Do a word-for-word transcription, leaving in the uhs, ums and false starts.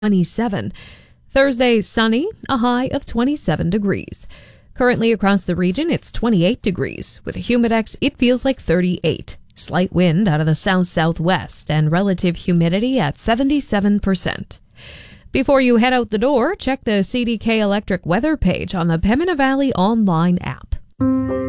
twenty-seven. Thursday, sunny, a high of twenty-seven degrees. Currently across the region, it's twenty-eight degrees. With a humidex, it feels like thirty-eight. Slight wind out of the south-southwest and relative humidity at seventy-seven percent. Before you head out the door, check the C D K Electric weather page on the Pembina Valley online app.